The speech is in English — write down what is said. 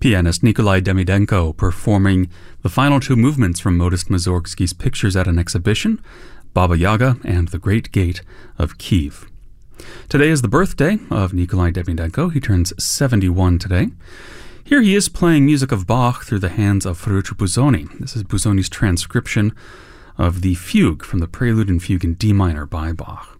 Pianist Nikolai Demidenko performing the final two movements from Modest Mussorgsky's pictures at an exhibition, Baba Yaga and The Great Gate of Kiev. Today is the birthday of Nikolai Demidenko. He turns 71 today. Here he is playing music of Bach through the hands of Ferruccio Busoni. This is Busoni's transcription of the fugue from the Prelude and Fugue in D minor by Bach.